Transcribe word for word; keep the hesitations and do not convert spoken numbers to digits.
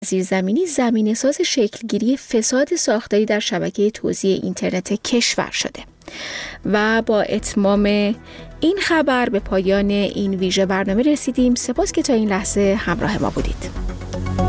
زیرزمینی زمینه‌ساز شکلگیری فساد ساختاری در شبکه توزیع اینترنت کشور شده. و با اتمام این خبر به پایان این ویژه برنامه رسیدیم. سپاس که تا این لحظه همراه ما بودید.